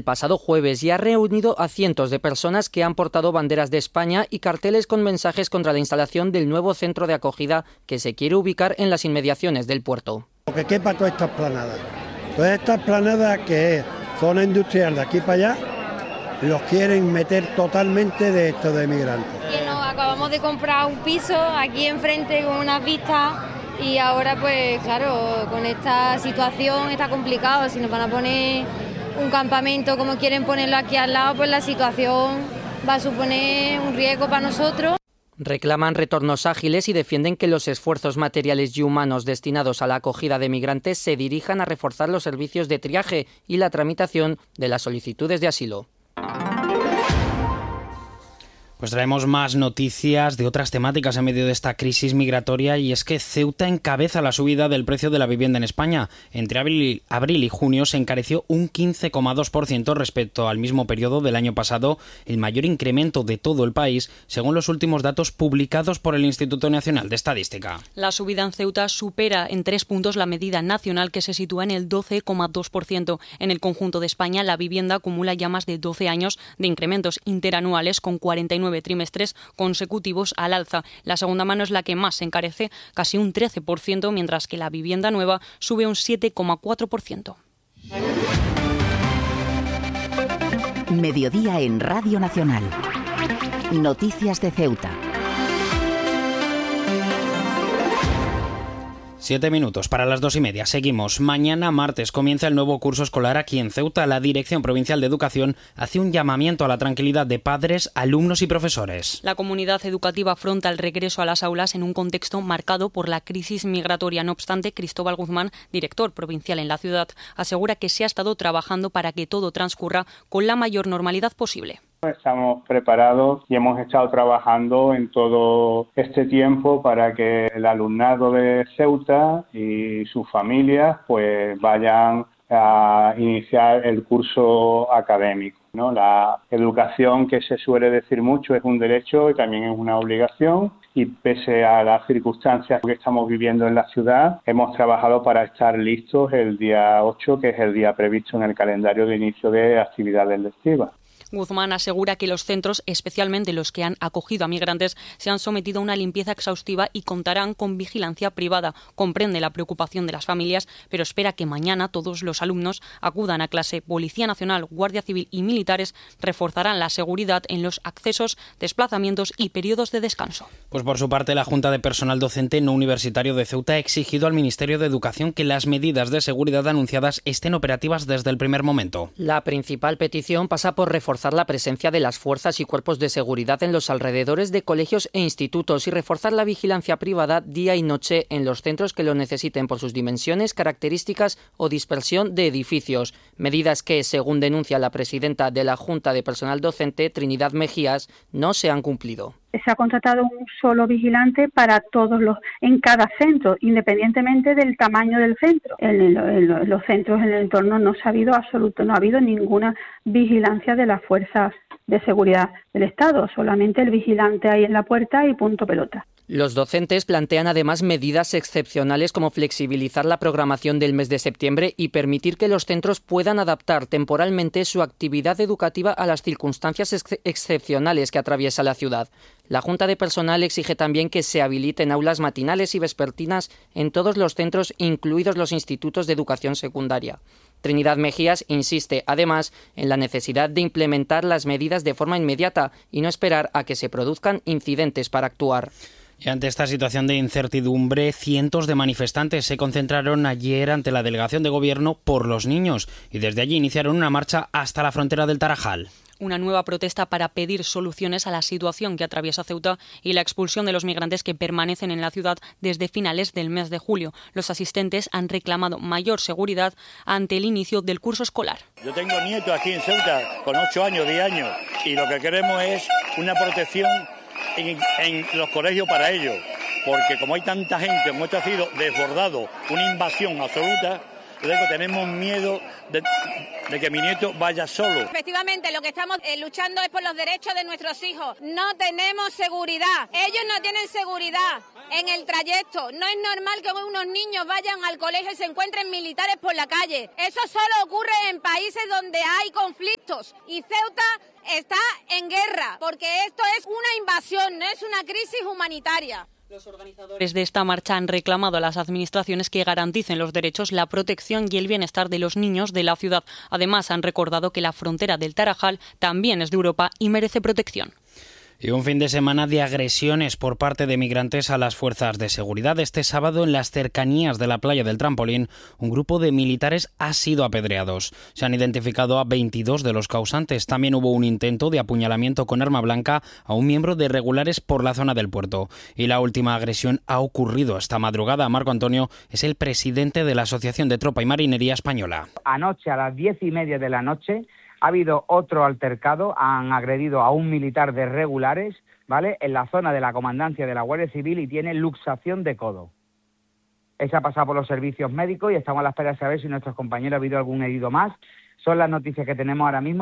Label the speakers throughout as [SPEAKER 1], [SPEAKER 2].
[SPEAKER 1] pasado jueves y ha reunido a cientos de personas que han portado banderas de España y carteles con mensajes contra la instalación del nuevo centro de acogida que se quiere ubicar en las inmediaciones del puerto.
[SPEAKER 2] Que quepa todas estas planadas. Todas estas planadas, que es zona industrial de aquí para allá, los quieren meter totalmente de esto de migrantes.
[SPEAKER 3] Y nos acabamos de comprar un piso aquí enfrente con unas vistas y ahora pues claro, con esta situación está complicado. Si nos van a poner un campamento como quieren ponerlo aquí al lado, pues la situación va a suponer un riesgo para nosotros.
[SPEAKER 1] Reclaman retornos ágiles y defienden que los esfuerzos materiales y humanos destinados a la acogida de migrantes se dirijan a reforzar los servicios de triaje y la tramitación de las solicitudes de asilo.
[SPEAKER 4] Pues traemos más noticias de otras temáticas en medio de esta crisis migratoria, y es que Ceuta encabeza la subida del precio de la vivienda en España. Entre abril y junio se encareció un 15,2% respecto al mismo periodo del año pasado, el mayor incremento de todo el país, según los últimos datos publicados por el Instituto Nacional de Estadística.
[SPEAKER 5] La subida en Ceuta supera en 3 puntos la medida nacional, que se sitúa en el 12,2%. En el conjunto de España, la vivienda acumula ya más de 12 años de incrementos interanuales, con 49 trimestres consecutivos al alza. La segunda mano es la que más se encarece, casi un 13%, mientras que la vivienda nueva sube un 7,4%.
[SPEAKER 6] Mediodía en Radio Nacional. Noticias de Ceuta.
[SPEAKER 4] 7 minutos para las 2:30. Seguimos. Mañana martes comienza el nuevo curso escolar aquí en Ceuta. La Dirección Provincial de Educación hace un llamamiento a la tranquilidad de padres, alumnos y profesores.
[SPEAKER 5] La comunidad educativa afronta el regreso a las aulas en un contexto marcado por la crisis migratoria. No obstante, Cristóbal Guzmán, director provincial en la ciudad, asegura que se ha estado trabajando para que todo transcurra con la mayor normalidad posible.
[SPEAKER 7] Estamos preparados y hemos estado trabajando en todo este tiempo para que el alumnado de Ceuta y sus familias pues vayan a iniciar el curso académico, ¿no? La educación, que se suele decir mucho, es un derecho y también es una obligación, y pese a las circunstancias que estamos viviendo en la ciudad, hemos trabajado para estar listos el día 8, que es el día previsto en el calendario de inicio de actividades lectivas.
[SPEAKER 5] Guzmán asegura que los centros, especialmente los que han acogido a migrantes, se han sometido a una limpieza exhaustiva y contarán con vigilancia privada. Comprende la preocupación de las familias, pero espera que mañana todos los alumnos acudan a clase. Policía Nacional, Guardia Civil y militares reforzarán la seguridad en los accesos, desplazamientos y periodos de descanso.
[SPEAKER 4] Pues por su parte, la Junta de Personal Docente No Universitario de Ceuta ha exigido al Ministerio de Educación que las medidas de seguridad anunciadas estén operativas desde el primer momento.
[SPEAKER 1] La principal petición pasa por reforzar la presencia de las fuerzas y cuerpos de seguridad en los alrededores de colegios e institutos y reforzar la vigilancia privada día y noche en los centros que lo necesiten por sus dimensiones, características o dispersión de edificios. Medidas que, según denuncia la presidenta de la Junta de Personal Docente, Trinidad Mejías, no se han cumplido.
[SPEAKER 8] Se ha contratado un solo vigilante para en cada centro, independientemente del tamaño del centro. En los centros en el entorno no ha habido ninguna vigilancia de las fuerzas de seguridad del Estado, solamente el vigilante ahí en la puerta y punto pelota.
[SPEAKER 1] Los docentes plantean además medidas excepcionales como flexibilizar la programación del mes de septiembre y permitir que los centros puedan adaptar temporalmente su actividad educativa a las circunstancias excepcionales que atraviesa la ciudad. La Junta de Personal exige también que se habiliten aulas matinales y vespertinas en todos los centros, incluidos los institutos de educación secundaria. Trinidad Mejías insiste, además, en la necesidad de implementar las medidas de forma inmediata y no esperar a que se produzcan incidentes para actuar.
[SPEAKER 4] Y ante esta situación de incertidumbre, cientos de manifestantes se concentraron ayer ante la delegación de gobierno por los niños y desde allí iniciaron una marcha hasta la frontera del Tarajal.
[SPEAKER 5] Una nueva protesta para pedir soluciones a la situación que atraviesa Ceuta y la expulsión de los migrantes que permanecen en la ciudad desde finales del mes de julio. Los asistentes han reclamado mayor seguridad ante el inicio del curso escolar.
[SPEAKER 9] Yo tengo nietos aquí en Ceuta con 8 años, 10 años y lo que queremos es una protección en los colegios para ellos, porque como hay tanta gente, como esto ha sido desbordado, una invasión absoluta, luego tenemos miedo de que mi nieto vaya solo.
[SPEAKER 10] Efectivamente, lo que estamos luchando es por los derechos de nuestros hijos. No tenemos seguridad. Ellos no tienen seguridad en el trayecto. No es normal que unos niños vayan al colegio y se encuentren militares por la calle. Eso solo ocurre en países donde hay conflictos. Y Ceuta está en guerra, porque esto es una invasión, no es una crisis humanitaria.
[SPEAKER 5] Los organizadores de esta marcha han reclamado a las administraciones que garanticen los derechos, la protección y el bienestar de los niños de la ciudad. Además, han recordado que la frontera del Tarajal también es de Europa y merece protección.
[SPEAKER 4] Y un fin de semana de agresiones por parte de migrantes a las fuerzas de seguridad. Este sábado, en las cercanías de la playa del Trampolín, un grupo de militares ha sido apedreados. Se han identificado a 22 de los causantes. También hubo un intento de apuñalamiento con arma blanca a un miembro de regulares por la zona del puerto. Y la última agresión ha ocurrido esta madrugada. Marco Antonio es el presidente de la Asociación de Tropa y Marinería Española.
[SPEAKER 11] Anoche a las 10:30 de la noche ha habido otro altercado, han agredido a un militar de regulares, ¿vale?, en la zona de la comandancia de la Guardia Civil y tiene luxación de codo. Ese ha pasado por los servicios médicos y estamos a la espera de saber si nuestros compañeros ha habido algún herido más. Son las noticias que tenemos ahora mismo.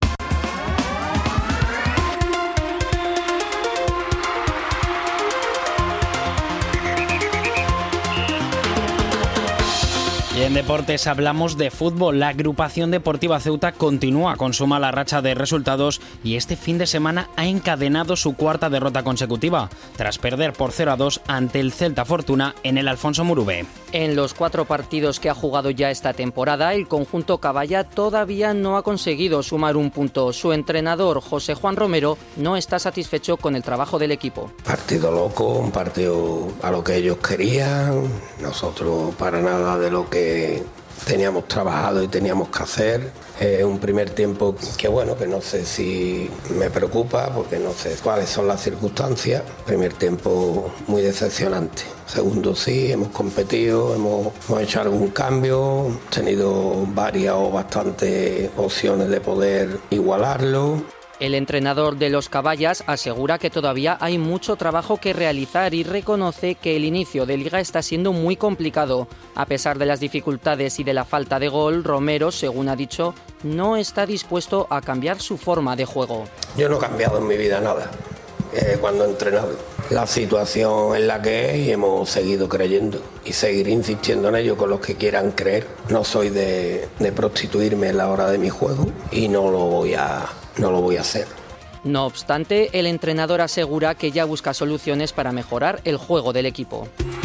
[SPEAKER 4] Y en deportes hablamos de fútbol. La agrupación deportiva Ceuta continúa con su mala racha de resultados y este fin de semana ha encadenado su cuarta derrota consecutiva, tras perder por 0-2 ante el Celta Fortuna en el Alfonso Murube.
[SPEAKER 1] En los 4 partidos que ha jugado ya esta temporada, el conjunto caballa todavía no ha conseguido sumar un punto. Su entrenador, José Juan Romero, no está satisfecho con el trabajo del equipo.
[SPEAKER 12] Partido loco, un partido a lo que ellos querían, nosotros para nada de lo que teníamos trabajado y teníamos que hacer. Un primer tiempo que bueno, que no sé si me preocupa porque no sé cuáles son las circunstancias. Primer tiempo muy decepcionante. Segundo sí, hemos competido, hemos hecho algún cambio, hemos tenido varias o bastantes opciones de poder igualarlo.
[SPEAKER 1] El entrenador de los caballas asegura que todavía hay mucho trabajo que realizar y reconoce que el inicio de liga está siendo muy complicado. A pesar de las dificultades y de la falta de gol, Romero, según ha dicho, no está dispuesto a cambiar su forma de juego.
[SPEAKER 12] Yo no he cambiado en mi vida nada cuando he entrenado. La situación es la que es y hemos seguido creyendo y seguiré insistiendo en ello con los que quieran creer. No soy de prostituirme en la hora de mi juego y no lo voy a hacer.
[SPEAKER 1] No obstante, el entrenador asegura que ya busca soluciones para mejorar el juego del equipo.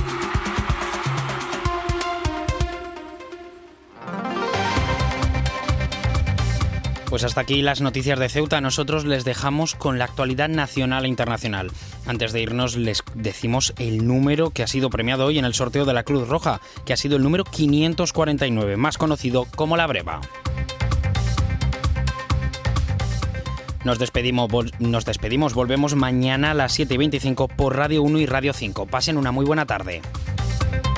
[SPEAKER 4] Pues hasta aquí las noticias de Ceuta. Nosotros les dejamos con la actualidad nacional e internacional. Antes de irnos les decimos el número que ha sido premiado hoy en el sorteo de la Cruz Roja, que ha sido el número 549, más conocido como la Breva. Nos despedimos, volvemos mañana a las 7:25 por Radio 1 y Radio 5. Pasen una muy buena tarde.